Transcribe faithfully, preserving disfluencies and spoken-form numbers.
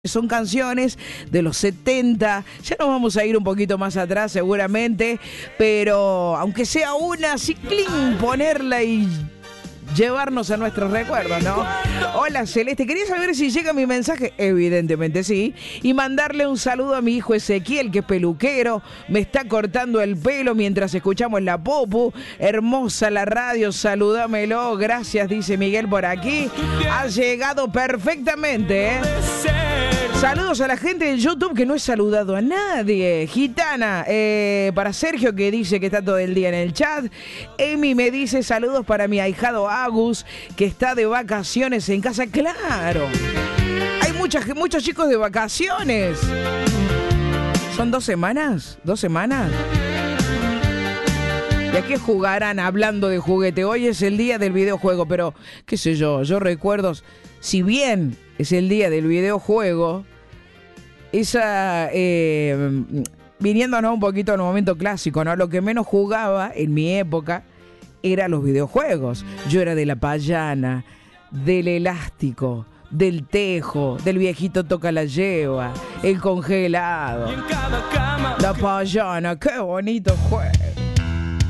Son canciones de los setenta, ya nos vamos a ir un poquito más atrás seguramente, pero aunque sea una, sí, clean, ponerla y llevarnos a nuestros recuerdos, ¿no? Hola Celeste, quería saber si llega mi mensaje, evidentemente sí, y mandarle un saludo a mi hijo Ezequiel, que es peluquero, me está cortando el pelo mientras escuchamos la Popu, hermosa la radio, saludámelo, gracias, dice Miguel por aquí, ha llegado perfectamente, ¿eh? Saludos a la gente de YouTube que no he saludado a nadie. Gitana, eh, para Sergio que dice que está todo el día en el chat. Emi me dice saludos para mi ahijado Agus que está de vacaciones en casa. Claro, hay muchas, muchos chicos de vacaciones. ¿Son dos semanas? ¿Dos semanas? ¿Y a qué jugarán hablando de juguete? Hoy es el día del videojuego, pero qué sé yo, yo recuerdo, si bien es el día del videojuego, esa, eh, viniéndonos un poquito al momento clásico, ¿no? Lo que menos jugaba en mi época eran los videojuegos. Yo era de la payana, del elástico, del tejo, del viejito toca la lleva, el congelado, la payana, qué bonito juego.